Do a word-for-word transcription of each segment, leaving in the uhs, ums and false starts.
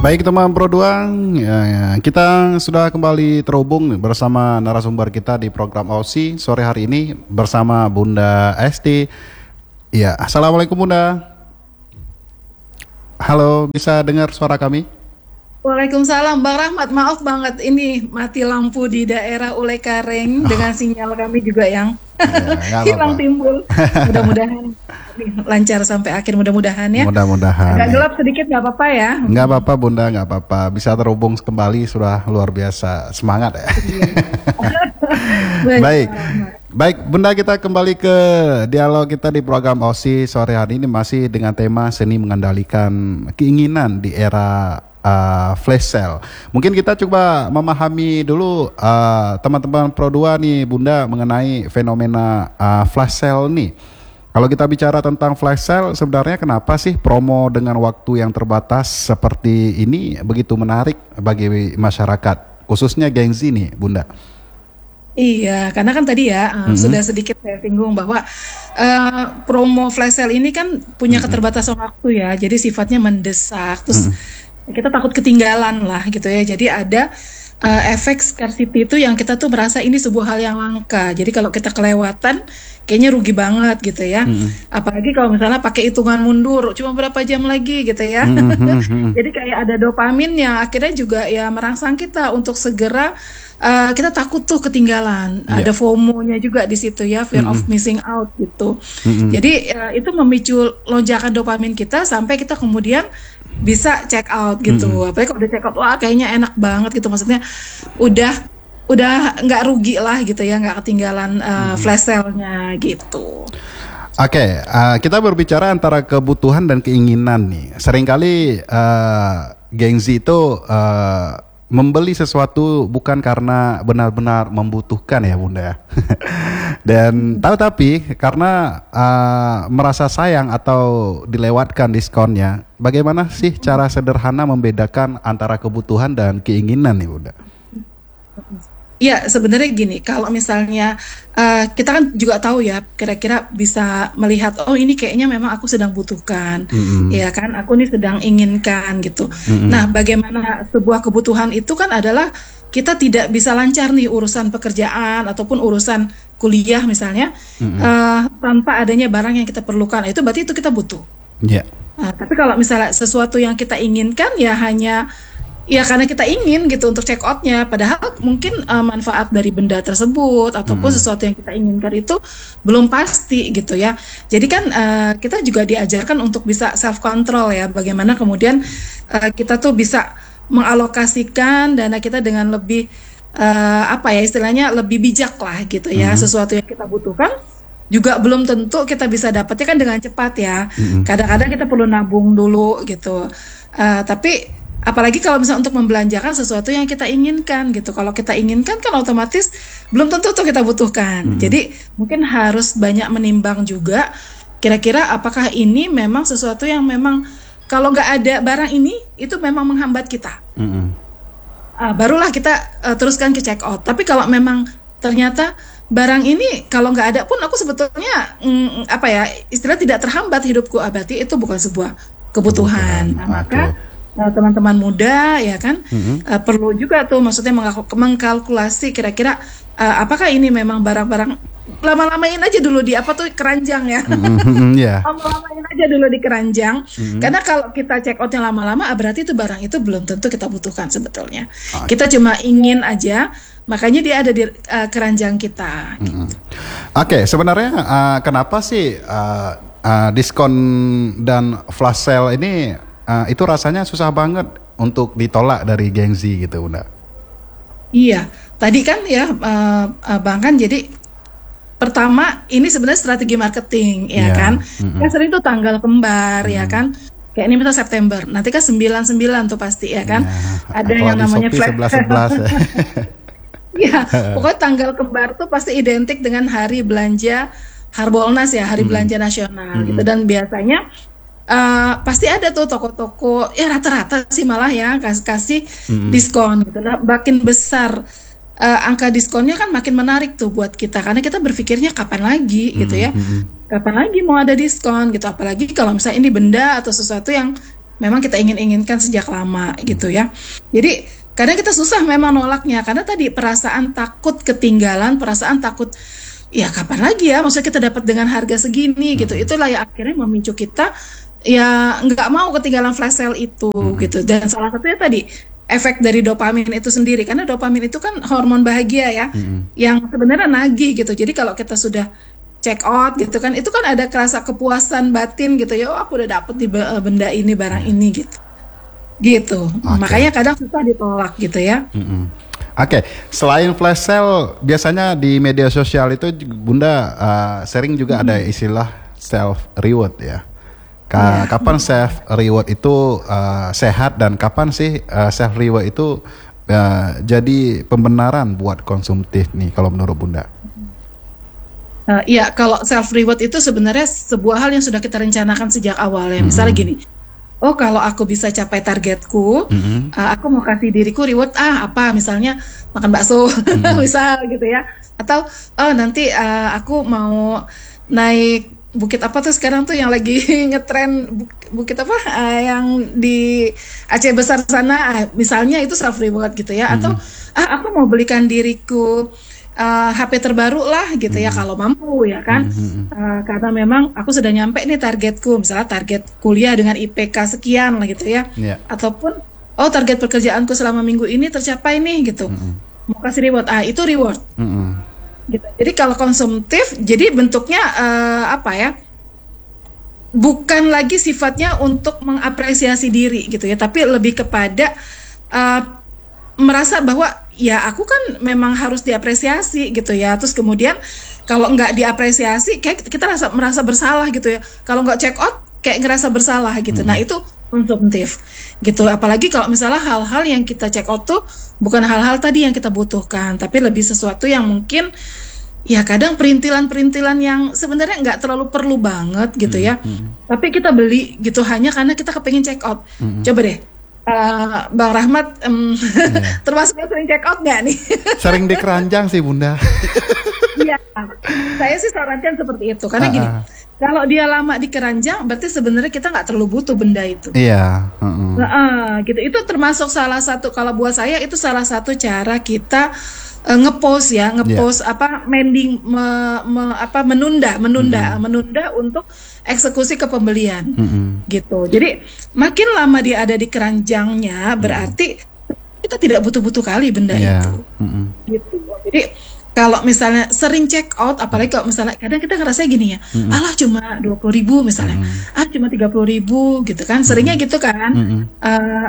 Baik teman Pro dua, ya, ya, kita sudah kembali terhubung bersama narasumber kita di program O S I sore hari ini bersama Bunda Esti. Ya, assalamualaikum Bunda. Halo, bisa dengar suara kami? Waalaikumsalam Bang Rahmat, maaf banget ini mati lampu di daerah Ulekareng dengan sinyal kami juga yang Ya, hilang timbul. Mudah-mudahan lancar sampai akhir, mudah-mudahan ya. Mudah-mudahan. Agak gelap sedikit nggak apa-apa ya. Nggak apa-apa Bunda, nggak apa-apa. Bisa terhubung kembali sudah luar biasa. Semangat ya. Baik. Baik Bunda, kita kembali ke dialog kita di program O S I sore hari ini masih dengan tema seni mengendalikan keinginan di era Uh, flash sale. Mungkin kita coba memahami dulu uh, teman-teman Pro dua nih Bunda mengenai fenomena uh, flash sale nih. Kalau kita bicara tentang flash sale, sebenarnya kenapa sih promo dengan waktu yang terbatas seperti ini begitu menarik bagi masyarakat, khususnya Gen Z nih Bunda? Iya, karena kan tadi ya uh, mm-hmm. sudah sedikit saya singgung bahwa uh, promo flash sale ini kan punya mm-hmm. keterbatasan waktu ya, jadi sifatnya mendesak, terus mm-hmm. kita takut ketinggalan lah gitu ya. Jadi ada uh, efek scarcity itu yang kita tuh merasa ini sebuah hal yang langka. Jadi kalau kita kelewatan kayaknya rugi banget gitu ya. Mm-hmm. Apalagi kalau misalnya pakai hitungan mundur cuma berapa jam lagi gitu ya. Mm-hmm. Jadi kayak ada dopamin yang akhirnya juga ya merangsang kita untuk segera uh, kita takut tuh ketinggalan. Yeah. Ada FOMO-nya juga di situ ya, fear mm-hmm. of missing out gitu. Mm-hmm. Jadi uh, itu memicu lonjakan dopamin kita sampai kita kemudian bisa check out gitu. Mm-hmm. Apalagi kalau udah check out, wah kayaknya enak banget gitu. Maksudnya udah udah nggak rugi lah gitu ya, nggak ketinggalan uh, mm-hmm. flash sale-nya gitu. Oke, okay, uh, kita berbicara antara kebutuhan dan keinginan nih. Seringkali uh, Gen Z itu uh, membeli sesuatu bukan karena benar-benar membutuhkan ya Bunda ya. Dan tahu tapi karena uh, merasa sayang atau dilewatkan diskonnya. Bagaimana sih cara sederhana membedakan antara kebutuhan dan keinginan nih Bunda? Ya sebenarnya gini, kalau misalnya uh, kita kan juga tahu ya, kira-kira bisa melihat, oh ini kayaknya memang aku sedang butuhkan, mm-hmm. ya kan, aku ini sedang inginkan gitu. Mm-hmm. Nah, bagaimana sebuah kebutuhan itu kan adalah kita tidak bisa lancar nih urusan pekerjaan ataupun urusan kuliah misalnya, mm-hmm. uh, tanpa adanya barang yang kita perlukan. Itu berarti itu kita butuh. Yeah. Nah, tapi kalau misalnya sesuatu yang kita inginkan ya hanya ya karena kita ingin gitu untuk check outnya, padahal mungkin uh, manfaat dari benda tersebut ataupun hmm. sesuatu yang kita inginkan itu belum pasti gitu ya. Jadi kan uh, kita juga diajarkan untuk bisa self control ya, bagaimana kemudian uh, kita tuh bisa mengalokasikan dana kita dengan lebih uh, apa ya istilahnya lebih bijak lah gitu ya. Hmm. Sesuatu yang kita butuhkan juga belum tentu kita bisa dapatnya kan dengan cepat ya. Hmm. Kadang-kadang kita perlu nabung dulu gitu. Uh, tapi apalagi kalau misalnya untuk membelanjakan sesuatu yang kita inginkan gitu. Kalau kita inginkan kan otomatis belum tentu tuh kita butuhkan. Hmm. Jadi mungkin harus banyak menimbang juga kira-kira apakah ini memang sesuatu yang memang kalau nggak ada barang ini itu memang menghambat kita. Hmm. Uh, barulah kita uh, teruskan ke check out. Tapi kalau memang ternyata barang ini kalau nggak ada pun aku sebetulnya mm, apa ya istilah tidak terhambat hidupku, ah, berarti itu bukan sebuah kebutuhan. Nah, maka Nah, teman-teman muda ya kan mm-hmm. uh, perlu juga tuh maksudnya mengkalkulasi kira-kira uh, apakah ini memang barang-barang lama-lamain aja dulu di apa tuh keranjang ya mm-hmm, yeah. lama-lamain aja dulu di keranjang mm-hmm. karena kalau kita check outnya lama-lama ah, berarti itu barang itu belum tentu kita butuhkan sebetulnya. Okay. Kita cuma ingin aja, makanya dia ada di uh, keranjang kita. Mm-hmm. Oke, okay, sebenarnya uh, kenapa sih uh, uh, diskon dan flash sale ini Uh, itu rasanya susah banget untuk ditolak dari Gen Z gitu Bunda? Iya, tadi kan ya uh, uh, Bang kan jadi pertama ini sebenarnya strategi marketing ya yeah. kan. Mm-hmm. Kan sering tuh tanggal kembar mm-hmm. ya kan. Kayak ini misalnya September, nanti kan sembilan sembilan tuh pasti ya kan. Yeah. Ada yang namanya flash sebelas sebelas. Ya, pokoknya tanggal kembar tuh pasti identik dengan hari belanja Harbolnas ya, hari mm-hmm. belanja nasional mm-hmm. gitu, dan biasanya Uh, pasti ada tuh toko-toko ya rata-rata sih malah ya kasih, kasih mm-hmm. diskon gitu. Nah, makin besar uh, angka diskonnya kan makin menarik tuh buat kita karena kita berpikirnya kapan lagi mm-hmm. gitu ya, kapan lagi mau ada diskon gitu. Apalagi kalau misalnya ini benda atau sesuatu yang memang kita ingin-inginkan sejak lama gitu ya. Jadi kadang kita susah memang nolaknya karena tadi perasaan takut ketinggalan, perasaan takut ya kapan lagi ya, maksudnya kita dapat dengan harga segini gitu. Itulah yang akhirnya memicu kita ya nggak mau ketinggalan flash sale itu gitu. Dan salah satunya tadi efek dari dopamin itu sendiri, karena dopamin itu kan hormon bahagia ya, yang sebenarnya nagih gitu. Jadi kalau kita sudah check out gitu kan, itu kan ada kerasa kepuasan batin gitu ya, oh aku udah dapet di benda ini, barang ini gitu gitu. Okay. Makanya kadang susah ditolak gitu ya. Mm-hmm. Oke, okay. Selain flash sale, biasanya di media sosial itu Bunda uh, sering juga mm-hmm. ada istilah self reward ya. Ka- yeah. Kapan self reward itu uh, sehat dan kapan sih uh, self reward itu uh, jadi pembenaran buat konsumtif nih kalau menurut Bunda? Uh, iya, kalau self reward itu sebenarnya sebuah hal yang sudah kita rencanakan sejak awal ya. Misalnya gini, oh kalau aku bisa capai targetku, mm-hmm. uh, aku mau kasih diriku reward ah apa, misalnya makan bakso, mm-hmm. misal gitu ya. Atau oh nanti uh, aku mau naik bukit apa tuh sekarang tuh yang lagi ngetren, bukit apa uh, yang di Aceh Besar sana, uh, misalnya itu self reward gitu ya. Atau mm-hmm. ah aku mau belikan diriku Uh, H P terbaru lah gitu ya, mm-hmm. kalau mampu ya kan, mm-hmm. uh, karena memang aku sudah nyampe nih targetku, misalnya target kuliah dengan I P K sekian lah gitu ya, yeah. ataupun oh target pekerjaanku selama minggu ini tercapai nih gitu, mm-hmm. mau kasih reward, ah itu reward, mm-hmm. gitu. Jadi kalau konsumtif, jadi bentuknya uh, apa ya, bukan lagi sifatnya untuk mengapresiasi diri gitu ya, tapi lebih kepada uh, merasa bahwa ya aku kan memang harus diapresiasi gitu ya. Terus kemudian kalau nggak diapresiasi kayak kita rasa merasa bersalah gitu ya. Kalau nggak check out kayak ngerasa bersalah gitu. Hmm. Nah itu konsumtif gitu. Apalagi kalau misalnya hal-hal yang kita check out tuh bukan hal-hal tadi yang kita butuhkan, tapi lebih sesuatu yang mungkin ya kadang perintilan-perintilan yang sebenarnya nggak terlalu perlu banget gitu ya. Hmm. Tapi kita beli gitu hanya karena kita kepengen check out. Hmm. Coba deh. Uh, Bang Rahmat um, yeah. termasuk yang sering check out nggak nih? Sering di keranjang sih Bunda. Iya, saya sih sarankan seperti itu karena uh-uh. gini, kalau dia lama di keranjang berarti sebenarnya kita nggak terlalu butuh benda itu. Iya. Yeah. Uh-uh. Uh, gitu, itu termasuk salah satu, kalau buat saya itu salah satu cara kita uh, ngepost ya, ngepost yeah. apa mending me, me, apa menunda, menunda, mm-hmm. menunda untuk eksekusi ke pembelian, mm-hmm. gitu. Jadi makin lama dia ada di keranjangnya, berarti mm-hmm. kita tidak butuh-butuh kali benda yeah. itu, mm-hmm. gitu. Jadi kalau misalnya sering check out, apalagi kalau misalnya kadang kita ngerasa gini ya, mm-hmm. alah cuma dua puluh ribu misalnya, mm-hmm. ah cuma tiga puluh ribu gitu kan, seringnya mm-hmm. gitu kan. Mm-hmm. Uh,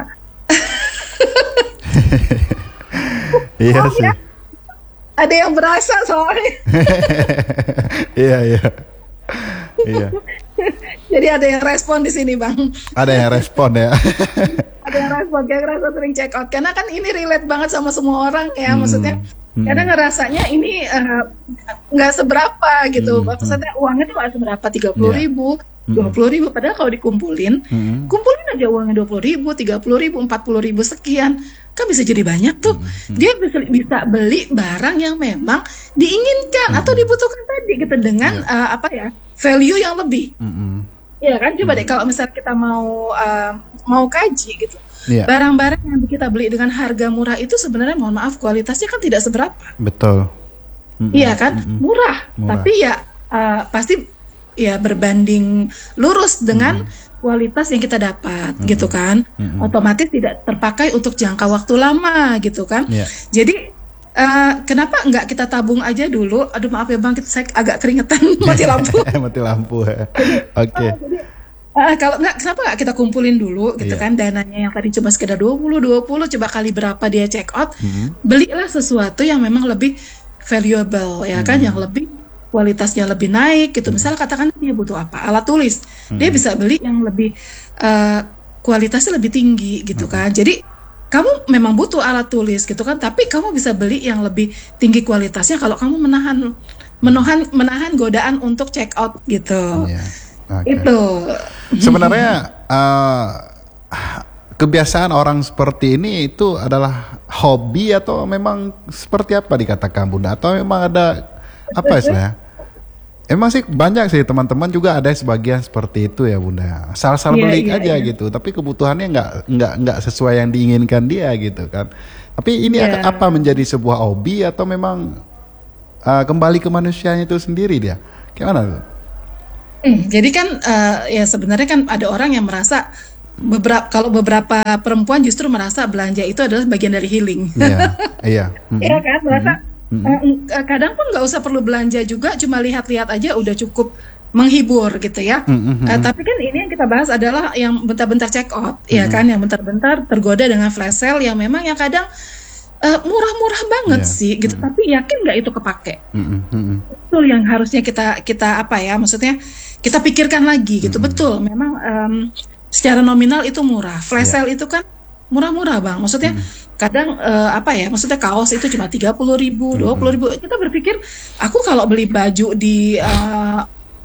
iya oh, sih. Ya. Ada yang berasa soalnya. Iya iya. Iya. Jadi ada yang respon di sini Bang. Ada yang respon ya. Ada yang respon, kayak ngerasa sering check out. Karena kan ini relate banget sama semua orang ya, hmm. maksudnya. Hmm. Karena ngerasanya ini nggak uh, seberapa gitu. Hmm. Maksudnya uangnya tuh nggak seberapa, tiga puluh ribu, dua puluh ribu. Padahal kalau dikumpulin, hmm. kumpulin aja uangnya dua puluh ribu, tiga puluh ribu, empat puluh ribu sekian. Kan bisa jadi banyak tuh. Hmm. Dia bisa, bisa beli barang yang memang diinginkan hmm. atau dibutuhkan tadi gitu dengan yeah. uh, apa ya, value yang lebih. Hmm. Ya kan, coba hmm. deh kalau misalnya kita mau uh, mau kaji gitu. Yeah. Barang-barang yang kita beli dengan harga murah itu sebenarnya mohon maaf kualitasnya kan tidak seberapa. Betul. Iya kan, mm-mm. murah, murah, tapi ya uh, pasti ya berbanding lurus dengan mm-hmm. kualitas yang kita dapat, mm-hmm. gitu kan. Mm-hmm. Otomatis tidak terpakai untuk jangka waktu lama, gitu kan. Yeah. Jadi uh, kenapa nggak kita tabung aja dulu? Aduh maaf ya Bang, saya agak keringetan mati lampu. Mati lampu. Oke. Okay. Uh, kalau nggak, kenapa nggak kita kumpulin dulu gitu, yeah. kan, dananya yang tadi cuma sekedar dua puluh dua puluh, coba kali berapa dia check out, mm-hmm. belilah sesuatu yang memang lebih valuable ya, mm-hmm. kan, yang lebih kualitasnya lebih naik gitu. Misalnya katakan dia butuh apa, alat tulis, mm-hmm. dia bisa beli yang lebih uh, kualitasnya lebih tinggi gitu, mm-hmm. kan. Jadi kamu memang butuh alat tulis gitu kan, tapi kamu bisa beli yang lebih tinggi kualitasnya kalau kamu menahan menahan menahan godaan untuk check out gitu. Yeah. Okay. Itu sebenarnya uh, kebiasaan orang seperti ini itu adalah hobi atau memang seperti apa dikatakan Bunda, atau memang ada apa istilahnya? emang sih banyak sih teman-teman juga ada sebagian seperti itu ya Bunda. Asal-asal Iya, beli iya, aja iya. gitu, tapi kebutuhannya nggak nggak nggak sesuai yang diinginkan dia gitu kan. Tapi ini Iya. apa menjadi sebuah hobi atau memang uh, kembali ke manusianya itu sendiri dia? Gimana tuh? Hmm, jadi kan eh, ya sebenarnya kan ada orang yang merasa beberapa kalau beberapa perempuan justru merasa belanja itu adalah bagian dari healing. Iya, iya. Iya Mm-mm. kan, merasa Mm-mm. eh, eh, kadang pun nggak usah perlu belanja juga, cuma lihat-lihat aja udah cukup menghibur gitu ya. Mm-mm. Eh, tapi kan ini yang kita bahas adalah yang bentar-bentar check out, ya Mm-mm. kan, yang bentar-bentar tergoda dengan flash sale yang memang yang kadang eh, murah-murah banget Iya. sih gitu. Tapi yakin nggak itu kepake? Mm-mm. Mm-mm. Betul yang harusnya kita kita apa ya, maksudnya kita pikirkan lagi gitu. Mm-mm. Betul, memang em, secara nominal itu murah. Flash Iya. sale itu kan murah-murah bang. Maksudnya kadang eh, apa ya? Maksudnya kaos itu cuma tiga puluh ribu, dua puluh ribu. Kita berpikir, aku kalau beli baju di eh,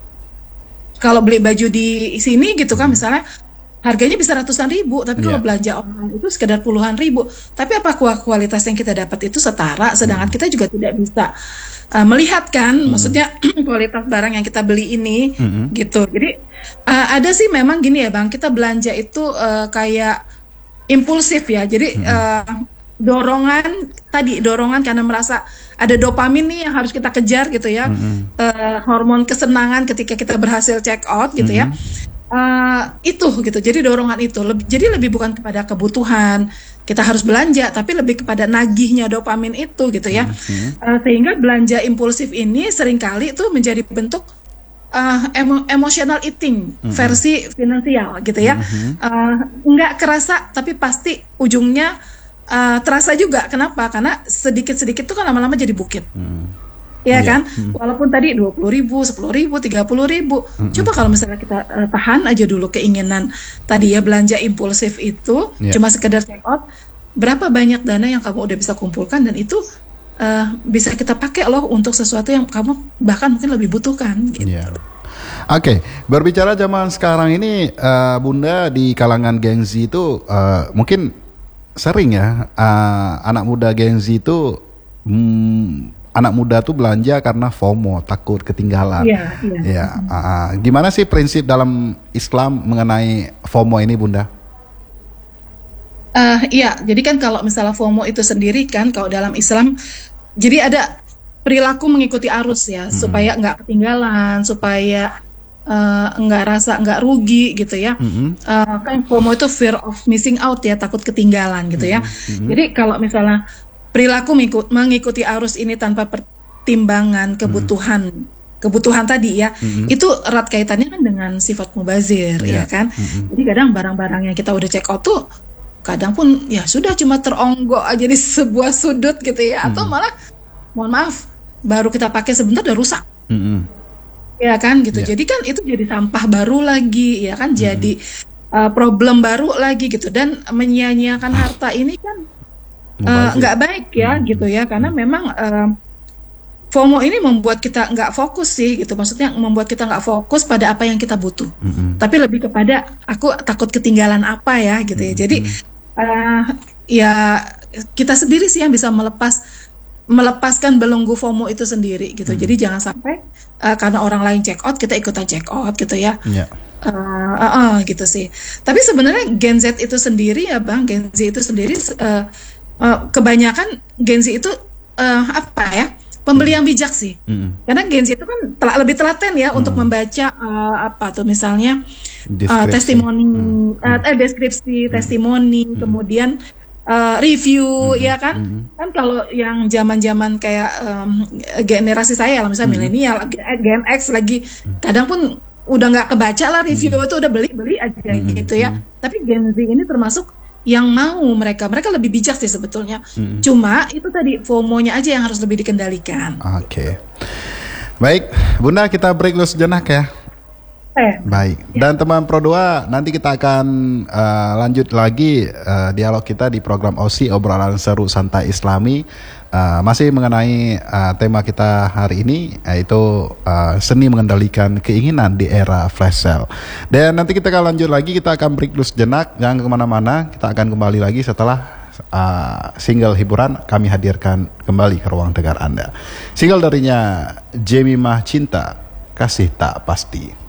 kalau beli baju di sini gitu kan, misalnya harganya bisa ratusan ribu, tapi kalau Iya. belanja online itu sekedar puluhan ribu. Tapi apa kua- kualitas yang kita dapat itu setara, sedangkan kita juga tidak bisa uh, melihat kan, maksudnya kualitas barang yang kita beli ini Mm-mm. gitu. Jadi uh, ada sih memang gini ya bang, kita belanja itu uh, kayak impulsif ya. Jadi uh, dorongan tadi, dorongan karena merasa ada dopamin nih yang harus kita kejar gitu ya. Uh, hormon kesenangan ketika kita berhasil check out gitu ya. Uh, itu gitu, jadi dorongan itu lebih, jadi lebih bukan kepada kebutuhan kita harus belanja, tapi lebih kepada nagihnya dopamin itu gitu ya. Uh, sehingga belanja impulsif ini seringkali itu menjadi bentuk uh, emo- emotional eating versi finansial gitu ya. Uh, nggak kerasa tapi pasti ujungnya uh, terasa juga. Kenapa? Karena sedikit-sedikit itu kan lama-lama jadi bukit. Ya Iya. kan, walaupun tadi dua puluh ribu, sepuluh ribu, tiga puluh ribu. Coba kalau misalnya kita eh, tahan aja dulu keinginan tadi ya, belanja impulsif itu, Iya. cuma sekedar check out, berapa banyak dana yang kamu udah bisa kumpulkan, dan itu eh, bisa kita pakai loh untuk sesuatu yang kamu bahkan mungkin lebih butuhkan gitu. Iya. Oke, berbicara zaman sekarang ini, eh, Bunda, di kalangan Gen Z itu eh, mungkin sering ya eh, anak muda Gen Z itu hmm, anak muda tuh belanja karena FOMO, takut ketinggalan. Iya, iya. Ya, ah, gimana sih prinsip dalam Islam mengenai FOMO ini, Bunda? Eh, iya, jadi kan kalau misalnya FOMO itu sendiri kan, kalau dalam Islam, jadi ada perilaku mengikuti arus ya, supaya nggak ketinggalan, supaya eh, nggak rasa nggak rugi gitu ya. Mm-mm. Eh, kan FOMO itu fear of missing out ya, takut ketinggalan gitu ya. Jadi kalau misalnya perilaku mengikut- mengikuti arus ini tanpa pertimbangan kebutuhan kebutuhan tadi ya, itu erat kaitannya kan dengan sifat mubazir Iya. ya kan. Jadi kadang barang-barang yang kita udah check out tuh kadang pun ya sudah cuma teronggok aja di sebuah sudut gitu ya, atau malah mohon maaf baru kita pakai sebentar udah rusak. Mm-mm. Ya kan gitu. Iya. Jadi kan itu jadi sampah baru lagi ya kan, jadi uh, problem baru lagi gitu, dan menyia-nyiakan harta ini kan uh, Mubazir. nggak baik ya gitu ya, karena memang uh, FOMO ini membuat kita nggak fokus sih gitu, maksudnya membuat kita nggak fokus pada apa yang kita butuh, Mm-mm. tapi lebih kepada aku takut ketinggalan apa ya gitu ya. Jadi uh, ya kita sendiri sih yang bisa melepas melepaskan belenggu FOMO itu sendiri gitu. Jadi jangan sampai uh, karena orang lain check out kita ikutan check out gitu ya. Iya. Uh, uh, uh, gitu sih. Tapi sebenarnya Gen Z itu sendiri ya bang, Gen Z itu sendiri uh, uh, kebanyakan Gen Z itu uh, apa ya, pembeli yang bijak sih. Mm-mm. Karena Gen Z itu kan tel- lebih telaten ya untuk membaca uh, apa tuh misalnya uh, Deskripsi. testimoni, uh, eh, deskripsi, testimoni, kemudian uh, review ya kan. Kan kalau yang zaman-zaman kayak um, generasi saya lah, misalnya milenial, Gen X lagi, kadang pun udah nggak kebaca lah review itu, udah beli-beli aja gitu ya. Tapi Gen Z ini termasuk yang mau, mereka mereka lebih bijak sih sebetulnya. Cuma itu tadi FOMO-nya aja yang harus lebih dikendalikan. Oke. Baik, Bunda, kita break dulu sejenak ya. Eh, Baik. Dan teman Pro dua, nanti kita akan uh, lanjut lagi uh, dialog kita di program O S I, obrolan seru santai Islami. Uh, masih mengenai uh, tema kita hari ini, yaitu uh, seni mengendalikan keinginan di era flash sale. Dan nanti kita akan lanjut lagi, kita akan break dulu sejenak, jangan kemana-mana. Kita akan kembali lagi setelah uh, single hiburan kami hadirkan kembali ke ruang dengar Anda. Single darinya Jemimah Cinta, kasih tak pasti.